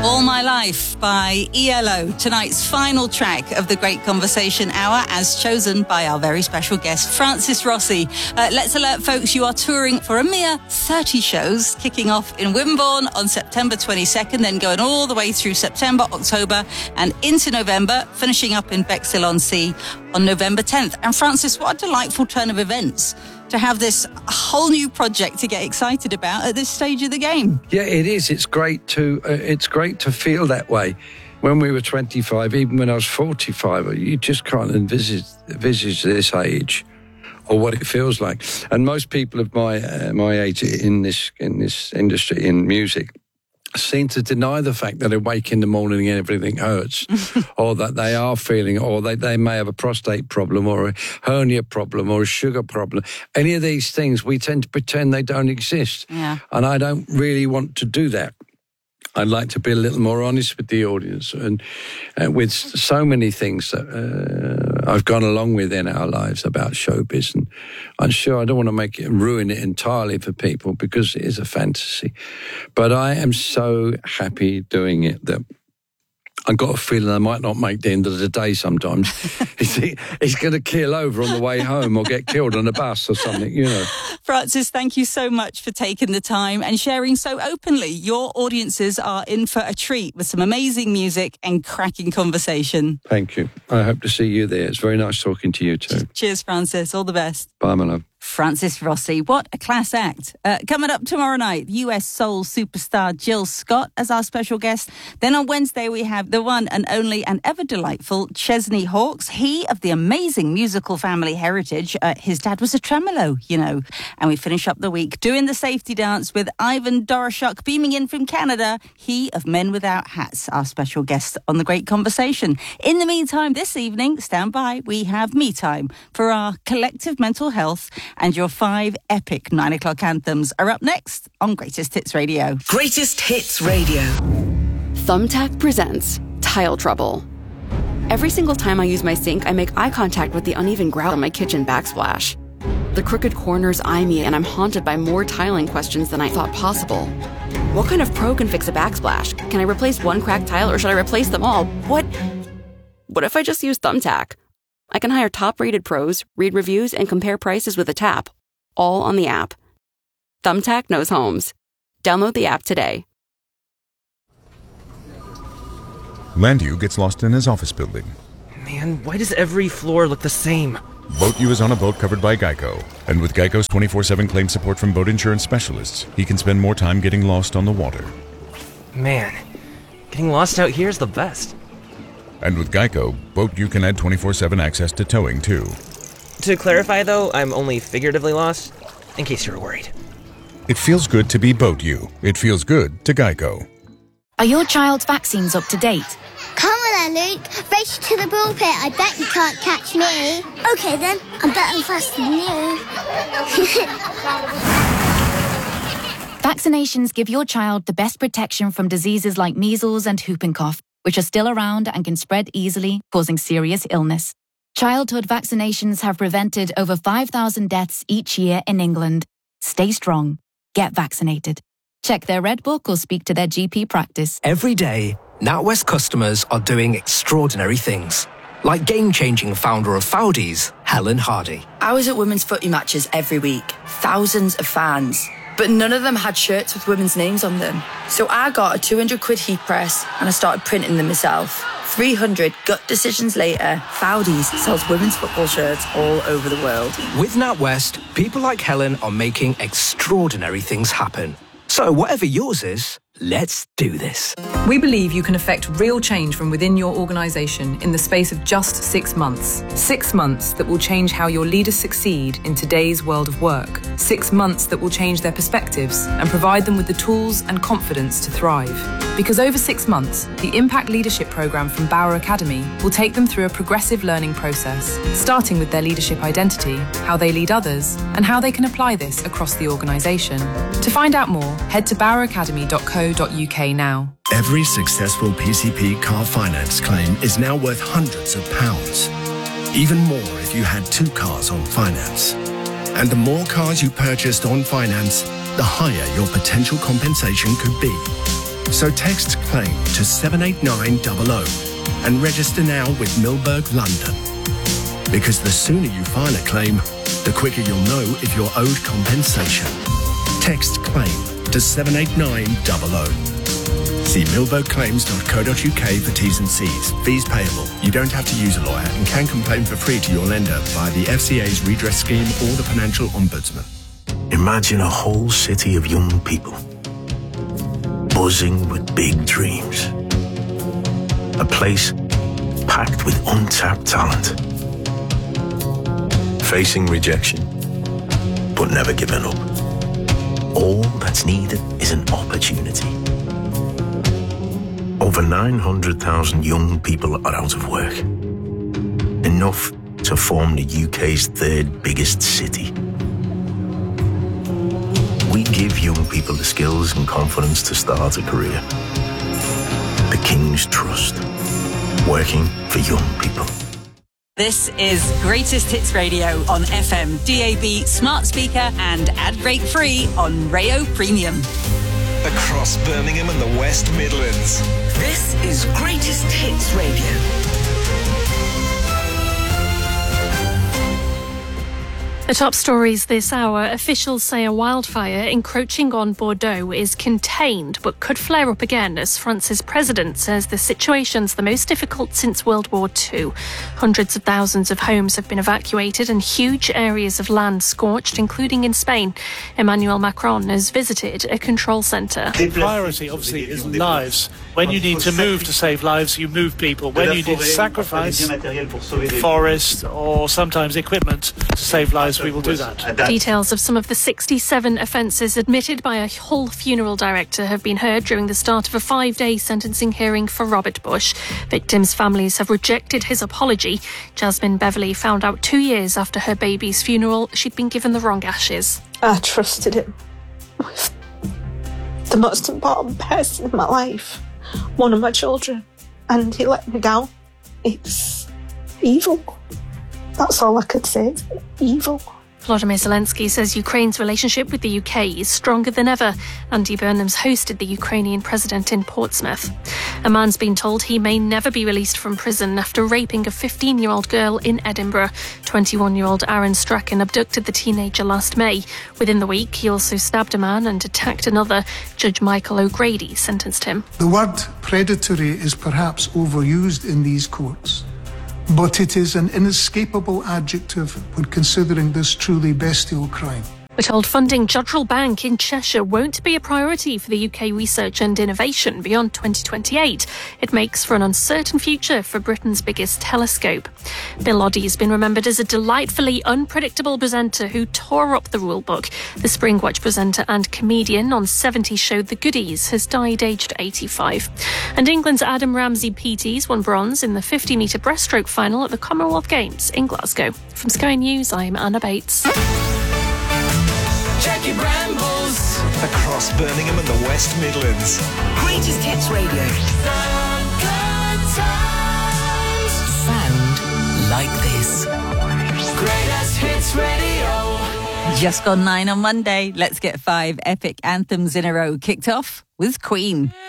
All My Life by ELO, tonight's final track of the Great Conversation Hour, as chosen by our very special guest, Francis Rossi. Let's alert folks, you are touring for a mere 30 shows, kicking off in Wimborne on September 22nd, then going all the way through September, October, and into November, finishing up in Bexhill-on-Sea on November 10th. And Francis, what a delightful turn of events to have this whole new project to get excited about at this stage of the game. Yeah, it is. It's great to feel that way. When we were 25, even when I was 45, you just can't envisage this age or what it feels like. And most people of my age in this industry, in music, seem to deny the fact that they wake in the morning and everything hurts, or that they are feeling, or they may have a prostate problem or a hernia problem or a sugar problem. Any of these things, we tend to pretend they don't exist. Yeah. And I don't really want to do that. I'd like to be a little more honest with the audience and with so many things that I've gone along with in our lives about showbiz. And I'm sure I don't want to make it and ruin it entirely for people because it is a fantasy. But I am so happy doing it that I've got a feeling I might not make the end of the day sometimes. He's going to keel over on the way home or get killed on a bus or something, you know. Francis, thank you so much for taking the time and sharing so openly. Your audiences are in for a treat with some amazing music and cracking conversation. Thank you. I hope to see you there. It's very nice talking to you too. Cheers, Francis. All the best. Bye, my love. Francis Rossi, what a class act. Coming up tomorrow night, US soul superstar Jill Scott as our special guest. Then on Wednesday, we have the one and only and ever delightful Chesney Hawkes. He of the amazing musical family heritage. His dad was a tremolo, you know. And we finish up the week doing the safety dance with Ivan Doroshuk, beaming in from Canada. He of Men Without Hats, our special guest on The Great Conversation. In the meantime, this evening, stand by, we have Me Time for our collective mental health. And your 5 epic 9 o'clock anthems are up next on Greatest Hits Radio. Greatest Hits Radio. Thumbtack presents Tile Trouble. Every single time I use my sink, I make eye contact with the uneven grout on my kitchen backsplash. The crooked corners eye me, and I'm haunted by more tiling questions than I thought possible. What kind of pro can fix a backsplash? Can I replace one cracked tile, or should I replace them all? What if I just use Thumbtack? I can hire top-rated pros, read reviews, and compare prices with a tap, all on the app. Thumbtack knows homes. Download the app today. Landu gets lost in his office building. Man, why does every floor look the same? Boat U is on a boat covered by Geico. And with Geico's 24/7 claim support from boat insurance specialists, he can spend more time getting lost on the water. Man, getting lost out here is the best. And with Geico, Boat U can add 24/7 access to towing, too. To clarify, though, I'm only figuratively lost, in case you're worried. It feels good to be Boat U. It feels good to Geico. Are your child's vaccines up to date? Come on then, Luke. Race to the ball pit. I bet you can't catch me. Okay then, I'm better and faster than you. Vaccinations give your child the best protection from diseases like measles and whooping cough, which are still around and can spread easily, causing serious illness. Childhood vaccinations have prevented over 5,000 deaths each year in England. Stay strong. Get vaccinated. Check their Red Book or speak to their GP practice. Every day, NatWest customers are doing extraordinary things. Like game-changing founder of Foudies, Helen Hardy. I was at women's footy matches every week. Thousands of fans. But none of them had shirts with women's names on them. So I got a 200 quid heat press and I started printing them myself. 300 gut decisions later, Foudies sells women's football shirts all over the world. With NatWest, people like Helen are making extraordinary things happen. So whatever yours is, let's do this. We believe you can affect real change from within your organisation in the space of just 6 months. 6 months that will change how your leaders succeed in today's world of work. 6 months that will change their perspectives and provide them with the tools and confidence to thrive. Because over 6 months, the Impact Leadership Programme from Bauer Academy will take them through a progressive learning process, starting with their leadership identity, how they lead others, and how they can apply this across the organisation. To find out more, head to baueracademy.co.uk now. Every successful PCP car finance claim is now worth hundreds of pounds. Even more if you had 2 cars on finance. And the more cars you purchased on finance, the higher your potential compensation could be. So text CLAIM to 78900 and register now with Milberg London. Because the sooner you file a claim, the quicker you'll know if you're owed compensation. Text CLAIM to 78900. See milbergclaims.co.uk for T's and C's. Fees payable. You don't have to use a lawyer and can complain for free to your lender via the FCA's redress scheme or the Financial Ombudsman. Imagine a whole city of young people, buzzing with big dreams. A place packed with untapped talent. Facing rejection, but never giving up. All that's needed is an opportunity. Over 900,000 young people are out of work. Enough to form the UK's third biggest city. We give young people the skills and confidence to start a career. The King's Trust. Working for young people. This is Greatest Hits Radio on FM, DAB, smart speaker and ad break free on Rayo Premium. Across Birmingham and the West Midlands. This is Greatest Hits Radio. The top stories this hour. Officials say a wildfire encroaching on Bordeaux is contained but could flare up again as France's president says the situation's the most difficult since World War II. Hundreds of thousands of homes have been evacuated and huge areas of land scorched, including in Spain. Emmanuel Macron has visited a control centre. The priority, obviously, is lives. When you need to move to save lives, you move people. When you need to sacrifice forest or sometimes equipment to save lives, we will do that. Details of some of the 67 offences admitted by a Hull funeral director have been heard during the start of a 5-day sentencing hearing for Robert Bush. Victims' families have rejected his apology. Jasmine Beverley found out 2 years after her baby's funeral she'd been given the wrong ashes. I trusted him with the most important person in my life, one of my children, and he let me down. It's evil. That's all I could say. It's evil. Volodymyr Zelensky says Ukraine's relationship with the UK is stronger than ever. Andy Burnham's hosted the Ukrainian president in Portsmouth. A man's been told he may never be released from prison after raping a 15-year-old girl in Edinburgh. 21-year-old Aaron Strachan abducted the teenager last May. Within the week, he also stabbed a man and attacked another. Judge Michael O'Grady sentenced him. The word predatory is perhaps overused in these courts, but it is an inescapable adjective when considering this truly bestial crime. We're told funding Jodrell Bank in Cheshire won't be a priority for the UK research and innovation beyond 2028. It makes for an uncertain future for Britain's biggest telescope. Bill Oddie has been remembered as a delightfully unpredictable presenter who tore up the rule book. The Springwatch presenter and comedian on 70 show The Goodies has died aged 85. And England's Adam Ramsey PTs won bronze in the 50-metre breaststroke final at the Commonwealth Games in Glasgow. From Sky News, I'm Anna Bates. Jackie Brambles. Across Birmingham and the West Midlands. Greatest Hits Radio. Sound like this. Greatest Hits Radio. Just gone 9 on Monday. Let's get 5 epic anthems in a row. Kicked off with Queen.